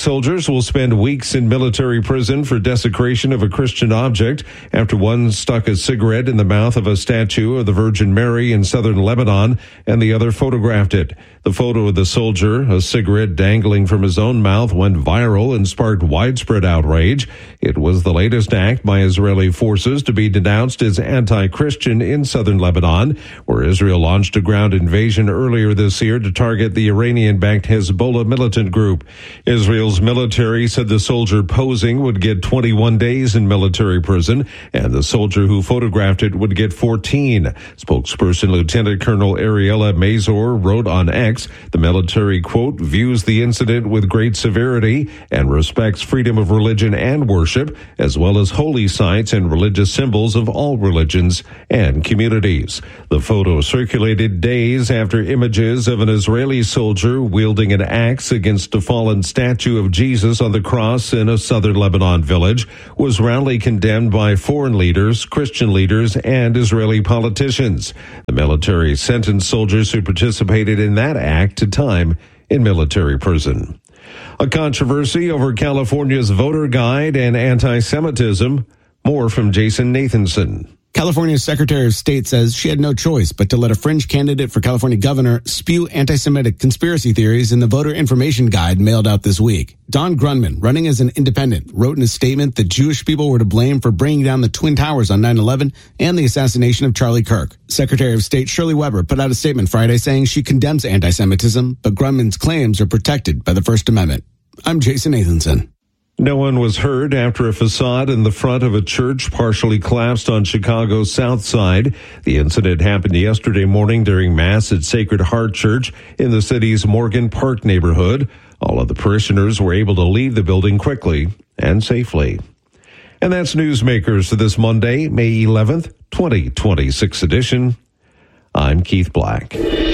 Others will spend weeks in military prison for desecration of a Christian object after one stuck a cigarette in the mouth of a statue of the Virgin Mary in southern Lebanon, and the other photographed it. The photo of the soldier, a cigarette dangling from his own mouth, went viral and sparked widespread outrage. It was the latest act by Israeli forces to be denounced as anti-Christian in southern Lebanon, where Israel launched a ground invasion earlier this year to target the Iranian-backed Hezbollah militant group. Israel's military said the soldier posing would get twenty-one days in military prison, and the soldier who photographed it would get fourteen. Spokesperson Lieutenant Colonel Ariella Mazur wrote on X, the military, quote, views the incident with great severity and respects freedom of religion and worship, as well as holy sites and religious symbols of all religions and communities. The photo circulated days after images of an Israeli soldier wielding an axe against a fallen statue of Jesus on the cross in a southern Lebanon village was roundly condemned by foreign leaders, Christian leaders, and Israeli politicians. The military sentenced soldiers who participated in that act to time in military prison. A controversy over California's voter guide and anti-Semitism. More from Jason Nathanson. California's Secretary of State says she had no choice but to let a fringe candidate for California governor spew anti-Semitic conspiracy theories in the voter information guide mailed out this week. Don Grunman, running as an independent, wrote in a statement that Jewish people were to blame for bringing down the Twin Towers on nine eleven and the assassination of Charlie Kirk. Secretary of State Shirley Weber put out a statement Friday saying she condemns anti-Semitism, but Grunman's claims are protected by the First Amendment. I'm Jason Nathanson. No one was hurt after a facade in the front of a church partially collapsed on Chicago's South Side. The incident happened yesterday morning during Mass at Sacred Heart Church in the city's Morgan Park neighborhood. All of the parishioners were able to leave the building quickly and safely. And that's Newsmakers for this Monday, May eleventh, twenty twenty-six edition. I'm Keith Black.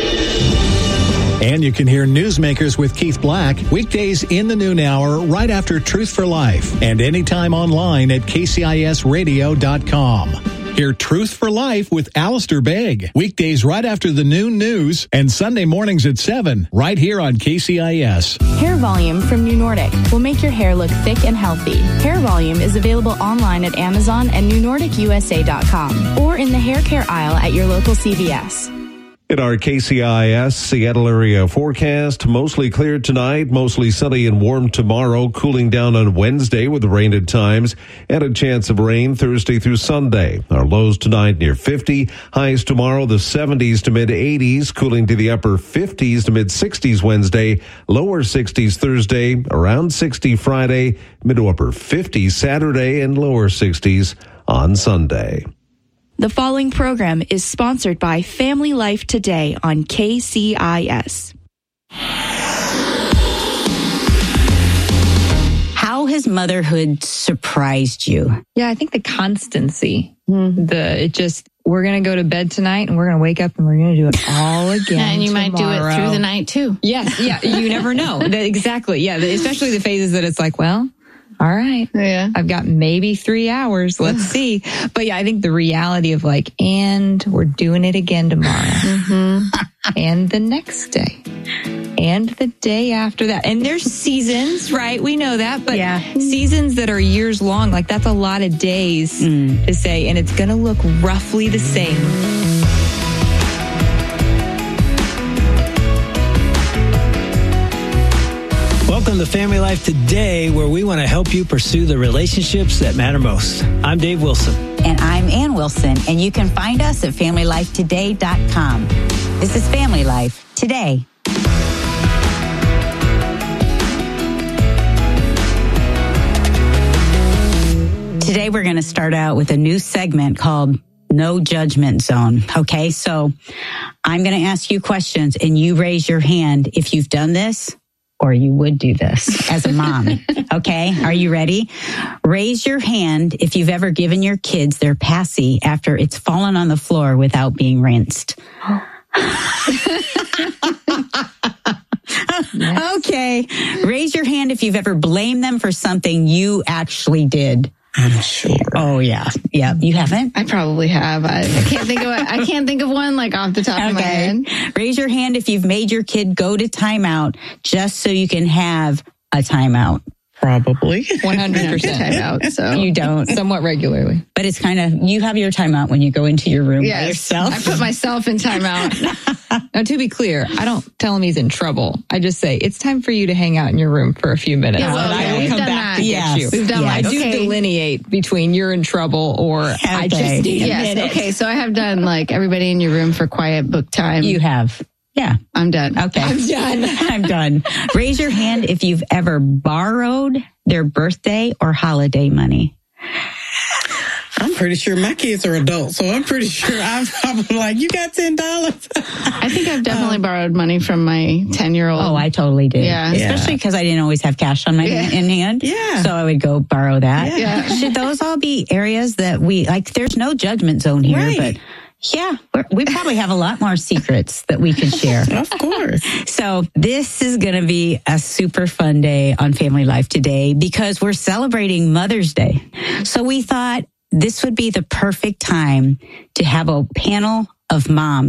And you can hear Newsmakers with Keith Black weekdays in the noon hour right after Truth for Life and anytime online at K C I S radio dot com. Hear Truth for Life with Alistair Begg weekdays right after the noon news and Sunday mornings at seven right here on K C I S. Hair Volume from New Nordic will make your hair look thick and healthy. Hair Volume is available online at Amazon and New Nordic U S A dot com or in the hair care aisle at your local C V S. In our K C I S Seattle area forecast, mostly clear tonight, mostly sunny and warm tomorrow, cooling down on Wednesday with rain at times, and a chance of rain Thursday through Sunday. Our lows tonight near fifty, highs tomorrow the seventies to mid eighties, cooling to the upper fifties to mid sixties Wednesday, lower sixties Thursday, around sixty Friday, mid to upper fifties Saturday, and lower sixties on Sunday. The following program is sponsored by Family Life Today on K C I S. How has motherhood surprised you? Yeah, I think the constancy. Mm-hmm. The it just we're gonna go to bed tonight and we're gonna wake up and we're gonna do it all again. And you tomorrow. might do it through the night too. Yes, yeah, you never know. Exactly. Yeah, especially the phases that it's like, well, all right. Yeah. I've got maybe three hours. Let's see. But yeah, I think the reality of like, and we're doing it again tomorrow. Mm-hmm. And the next day. And the day after that. And there's seasons, right? We know that. But yeah. seasons that are years long, like that's a lot of days mm. to say. And it's going to look roughly the same. Welcome to Family Life Today, where we want to help you pursue the relationships that matter most. I'm Dave Wilson. And I'm Ann Wilson, and you can find us at family life today dot com. This is Family Life Today. Today we're going to start out with a new segment called No Judgment Zone. Okay, so I'm going to ask you questions, and you raise your hand if you've done this or you would do this as a mom. Okay, are you ready? Raise your hand if you've ever given your kids their passy after it's fallen on the floor without being rinsed. Okay, raise your hand if you've ever blamed them for something you actually did. I'm sure. Oh yeah, yeah. You haven't? I probably have. I, I can't think of a, I can't think of one like off the top okay. of my head. Raise your hand if you've made your kid go to timeout just so you can have a timeout. Probably. one hundred percent. Timeout, so. You don't. Somewhat regularly. But it's kind of, you have your timeout when you go into your room Yes. by yourself. I put myself in timeout. Now, to be clear, I don't tell him he's in trouble. I just say, it's time for you to hang out in your room for a few minutes. Yeah, well, And I okay, will we've come done back that. to Yes. get you. We've done yeah, like, I do okay. delineate between you're in trouble or I just Okay. need a Yes. minute. Okay. So I have done like everybody in your room for quiet book time. You have. Yeah. I'm done. Okay. I'm done. I'm done. Raise your hand if you've ever borrowed their birthday or holiday money. I'm pretty sure my kids are adults, so I'm pretty sure I'm probably like, you got ten dollars? I think I've definitely um, borrowed money from my ten-year-old. Oh, I totally did. Yeah. Especially because I didn't always have cash on my Yeah. in hand. Yeah. So I would go borrow that. Yeah. Should those all be areas that we, like, there's no judgment zone here, Right. but yeah, we're, we probably have a lot more secrets that we could share. Of course. So this is going to be a super fun day on Family Life today because we're celebrating Mother's Day. So we thought this would be the perfect time to have a panel of moms